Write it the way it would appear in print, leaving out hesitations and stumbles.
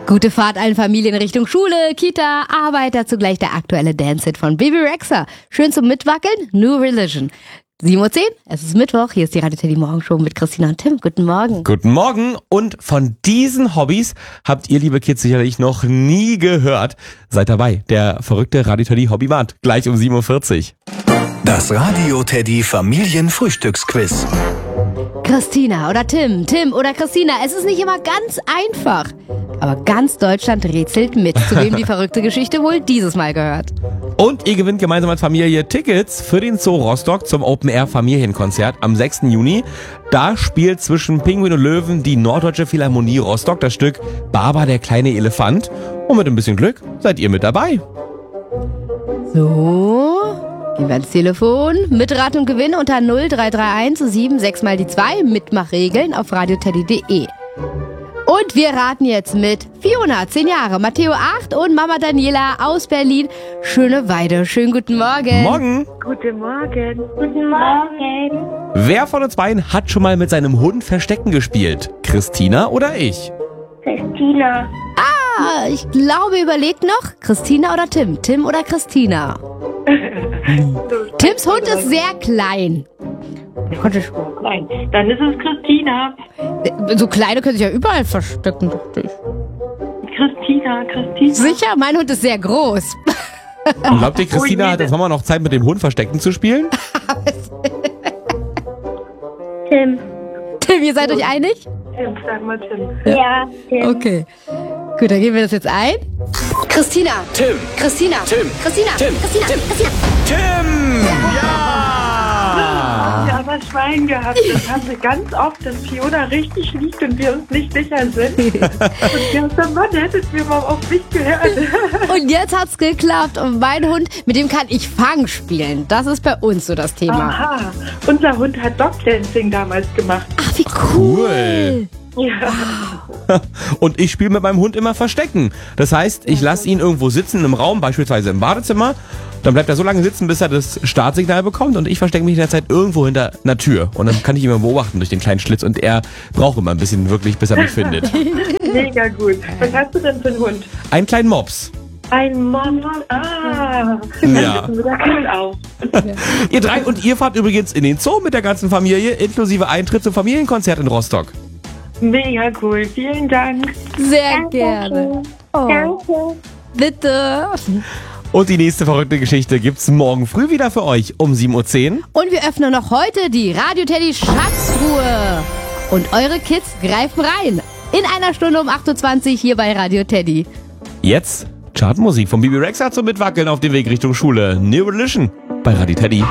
Gute Fahrt allen Familien Richtung Schule, Kita, Arbeit, dazu gleich der aktuelle Dance-Hit von Bebe Rexha. Schön zum Mitwackeln, New Religion. 7:10 Uhr, es ist Mittwoch, hier ist die Radio Teddy Morgenshow mit Christina und Tim. Guten Morgen. Guten Morgen, und von diesen Hobbys habt ihr, liebe Kids, sicherlich noch nie gehört. Seid dabei, der verrückte Radio Teddy Hobbymart, gleich um 7:40 Uhr. Das Radio Teddy Familienfrühstücksquiz. Christina oder Tim, Tim oder Christina, es ist nicht immer ganz einfach. Aber ganz Deutschland rätselt mit, zu wem die verrückte Geschichte wohl dieses Mal gehört. Und ihr gewinnt gemeinsam als Familie Tickets für den Zoo Rostock zum Open-Air-Familienkonzert am 6. Juni. Da spielt zwischen Pinguin und Löwen die Norddeutsche Philharmonie Rostock das Stück Baba, der kleine Elefant. Und mit ein bisschen Glück seid ihr mit dabei. So, gehen wir ans Telefon. Mitraten und Gewinn unter 0331 76 mal die 2. Mitmachregeln auf radioteddy.de. Und wir raten jetzt mit Fiona, 10 Jahre, Matteo 8 und Mama Daniela aus Berlin, Schöneweide. Schönen guten Morgen. Morgen. Guten Morgen. Guten Morgen. Wer von uns beiden hat schon mal mit seinem Hund Verstecken gespielt? Christina oder ich? Christina. Ah, ich glaube, überlegt noch, Christina oder Tim? Tim oder Christina? Tims Hund ist sehr klein. Nein, dann ist es Christina. So kleine können sich ja überall verstecken, dachte ich. Christina. Sicher? Mein Hund ist sehr groß. Glaubt ihr, Christina hat jetzt Mama noch Zeit, mit dem Hund Verstecken zu spielen? Tim. Tim, ihr seid euch einig? Tim, sag mal Tim. Ja, Tim. Okay. Gut, dann geben wir das jetzt ein. Christina. Tim. Christina. Tim. Christina. Tim. Christina. Tim. Christina. Tim! Ja! Ja, aber Schwein gehabt. Das haben wir ganz oft, dass Fiona richtig liegt und wir uns nicht sicher sind. Und wir haben gesagt, Mann, hättet mir mal auf mich gehört. Und jetzt hat's geklappt. Und mein Hund, mit dem kann ich Fang spielen. Das ist bei uns so das Thema. Aha, unser Hund hat Dogdancing damals gemacht. Ach, wie cool. Ja. Und ich spiele mit meinem Hund immer Verstecken. Das heißt, ich lasse ihn irgendwo sitzen im Raum, beispielsweise im Badezimmer. Dann bleibt er so lange sitzen, bis er das Startsignal bekommt, und ich verstecke mich in der Zeit irgendwo hinter einer Tür. Und dann kann ich ihn immer beobachten durch den kleinen Schlitz, und er braucht immer ein bisschen wirklich, bis er mich findet. Mega gut. Was hast du denn für einen Hund? Einen kleinen Mops. Ein Mann. Ah. Ja. Das sieht cool aus. Ihr drei, und ihr fahrt übrigens in den Zoo mit der ganzen Familie, inklusive Eintritt zum Familienkonzert in Rostock. Mega cool. Vielen Dank. Sehr gerne. Oh, Danke. bitte. Und die nächste verrückte Geschichte gibt's morgen früh wieder für euch um 7:10 Uhr. Und wir öffnen noch heute die Radio Teddy Schatztruhe. Und eure Kids greifen rein. In einer Stunde um 8:20 Uhr hier bei Radio Teddy. Jetzt Chartmusik von Bebe Rexha zum Mitwackeln auf dem Weg Richtung Schule. New Religion bei Radio Teddy.